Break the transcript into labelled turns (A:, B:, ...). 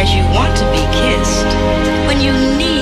A: as you want to be kissed, when you need